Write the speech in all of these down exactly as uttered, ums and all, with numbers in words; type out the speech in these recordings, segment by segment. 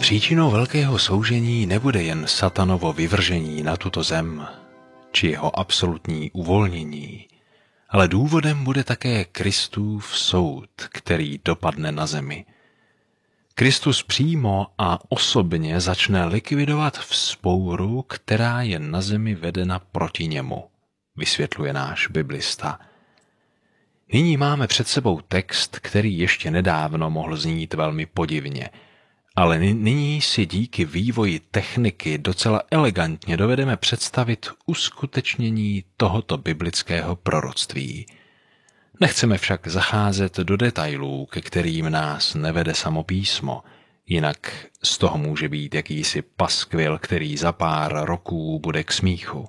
Příčinou velkého soužení nebude jen satanovo vyvržení na tuto zem, či jeho absolutní uvolnění, ale důvodem bude také Kristův soud, který dopadne na zemi. Kristus přímo a osobně začne likvidovat vzpouru, která je na zemi vedena proti němu, vysvětluje náš biblista. Nyní máme před sebou text, který ještě nedávno mohl znít velmi podivně, ale nyní si díky vývoji techniky docela elegantně dovedeme představit uskutečnění tohoto biblického proroctví. Nechceme však zacházet do detailů, ke kterým nás nevede samo písmo, jinak z toho může být jakýsi paskvil, který za pár roků bude k smíchu.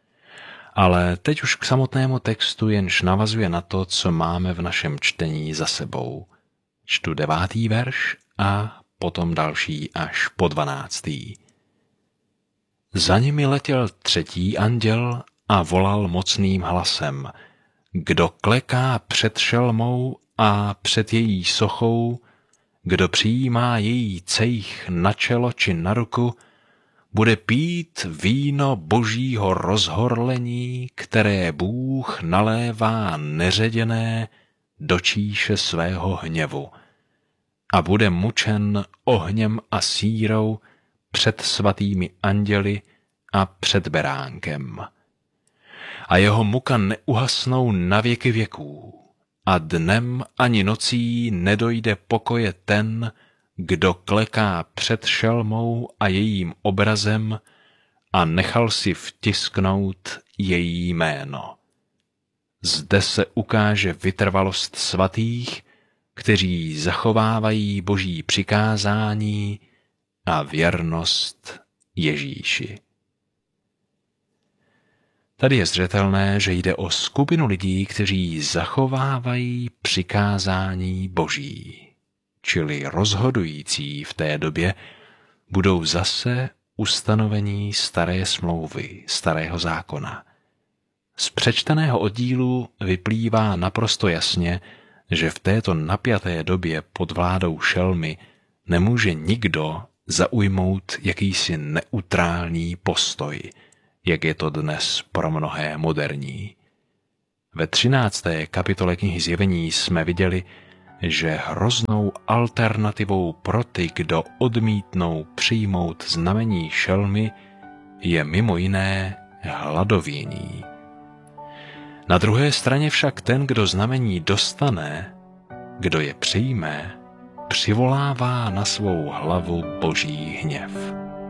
Ale teď už k samotnému textu, jenž navazuje na to, co máme v našem čtení za sebou. Čtu devátý verš a potom další až po dvanáctý. Za nimi letěl třetí anděl a volal mocným hlasem: Kdo kleká před šelmou a před její sochou, kdo přijímá její cejch na čelo či na ruku, bude pít víno božího rozhorlení, které Bůh nalévá neředěné do číše svého hněvu, a bude mučen ohněm a sírou před svatými anděli a před beránkem. A jeho muka neuhasnou na věky věků, a dnem ani nocí nedojde pokoje ten, kdo kleká před šelmou a jejím obrazem a nechal si vtisknout její jméno. Zde se ukáže vytrvalost svatých, kteří zachovávají boží přikázání a věrnost Ježíši. Tady je zřetelné, že jde o skupinu lidí, kteří zachovávají přikázání boží, čili rozhodující v té době budou zase ustanovení staré smlouvy, starého zákona. Z přečteného oddílu vyplývá naprosto jasně, že v této napjaté době pod vládou šelmy nemůže nikdo zaujmout jakýsi neutrální postoj, jak je to dnes pro mnohé moderní. Ve třinácté kapitole knihy Zjevení jsme viděli, že hroznou alternativou pro ty, kdo odmítnou přijmout znamení šelmy, je mimo jiné hladovění. Na druhé straně však ten, kdo znamení dostane, kdo je přijme, přivolává na svou hlavu boží hněv.